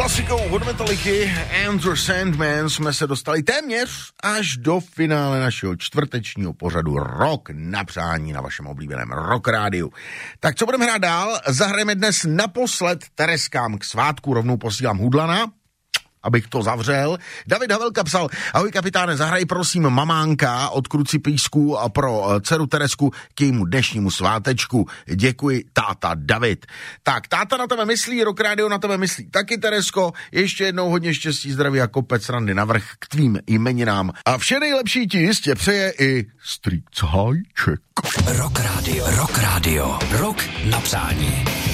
klasikou od Metallicy Enter Sandman jsme se dostali téměř až do finále našeho čtvrtečního pořadu Rock na přání na vašem oblíbeném Rock Rádiu. Tak co budeme hrát dál? Zahrajeme dnes naposled Tereskám k svátku, rovnou posílám Hudlana, abych to zavřel. David Havelka psal: ahoj kapitáne, zahraj prosím Mamánka od Kruci Písku a pro dceru Teresku k jejímu dnešnímu svátečku. Děkuji, táta David. Tak, táta na tebe myslí, Rock Radio na tebe myslí taky, Teresko. Ještě jednou hodně štěstí, zdraví a kopec randy navrch k tvým jmeninám. A vše nejlepší ti jistě přeje i strýc Hajček. Rock Radio, Rock Radio, Rock na přání.